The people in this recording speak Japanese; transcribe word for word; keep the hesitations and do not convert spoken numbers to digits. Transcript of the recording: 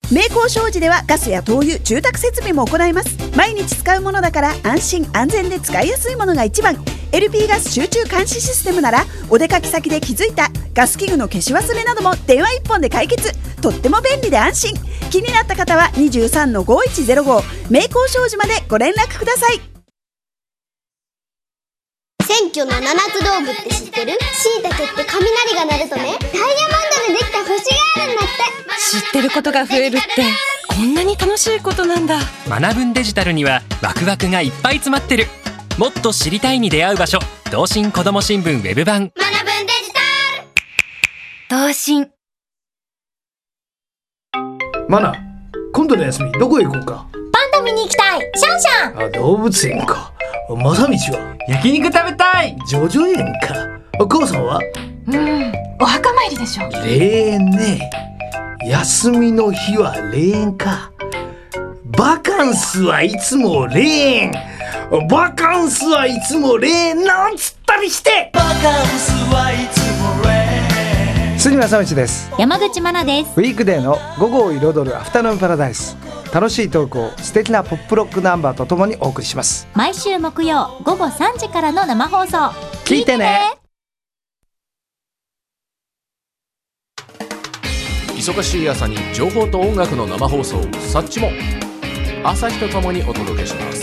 名工商事ではガスや灯油、住宅設備も行います。毎日使うものだから安心安全で使いやすいものが一番。 エルピー ガス集中監視システムならお出かけ先で気づいたガス器具の消し忘れなども電話一本で解決。とっても便利で安心。気になった方は にじゅうさんのごいちゼロご 名工商事までご連絡ください。 選挙の七つ道具って知ってる？しいたけって雷が鳴るとね、ダイヤモンドでできた星があるんだって。 知ってることが増えるってこんなに楽しいことなんだ。 学ぶんデジタルにはワクワクがいっぱい詰まってる。もっと知りたいに出会う場所、同心こども新聞ウェブ版。 学ぶんデジタル同心。 マナ、今度の休みどこへ行こうか。 パンダ見に行きたい。シャンシャン。 あ、動物園か。マサミチは焼肉食べたい。 ジョジョ園か。母さんはうん、お墓参りでしょ。 霊園ね。休みの日は霊園か。バカンスはいつも霊園。バカンスはいつも霊園なんつったりして。バカンスはいつも霊園。 杉正道です。 山口真奈です。 ウィークデーの午後を彩るアフタヌーンパラダイス。楽しいトークを素敵なポップロックナンバーとともにお送りします。 毎週木曜午後さんじからの生放送聞いてね。 忙しい朝に情報と音楽の生放送、サッチモ朝日とともにお届けします。